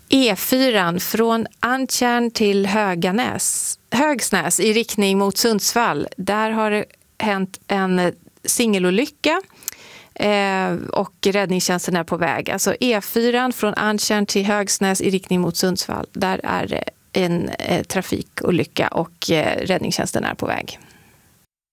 E4 från Antjärn till Högsnäs i riktning mot Sundsvall. Där har det hänt en singelolycka och räddningstjänsten är på väg. Alltså E4 från Antjärn till Högsnäs i riktning mot Sundsvall. Där är det en trafikolycka och räddningstjänsten är på väg.